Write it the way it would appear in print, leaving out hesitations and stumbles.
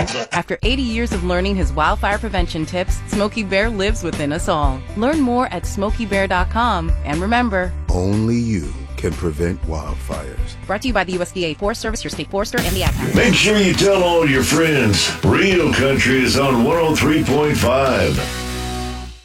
After 80 years of learning his wildfire prevention tips, Smokey Bear lives within us all. Learn more at SmokeyBear.com. And remember, only you can prevent wildfires. Brought to you by the USDA Forest Service, your state forester, and the Ad Council. Make sure you tell all your friends. Real Country is on 103.5.